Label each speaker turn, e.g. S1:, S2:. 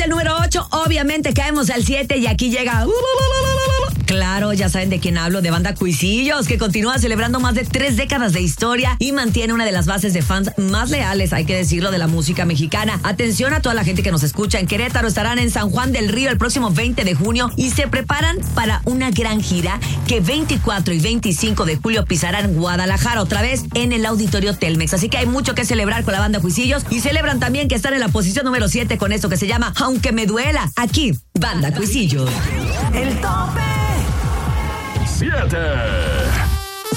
S1: del número 8, obviamente caemos al 7 y aquí llega... Claro, ya saben de quién hablo, de Banda Cuisillos, que continúa celebrando más de 3 décadas de historia y mantiene una de las bases de fans más leales, hay que decirlo, de la música mexicana. Atención a toda la gente que nos escucha en Querétaro, estarán en San Juan del Río el próximo 20 de junio y se preparan para una gran gira que 24 y 25 de julio pisarán Guadalajara otra vez en el Auditorio Telmex. Así que hay mucho que celebrar con la Banda Cuisillos y celebran también que están en la posición número 7 con esto que se llama Aunque me duela. Aquí, Banda Cuisillos.
S2: El tope 7.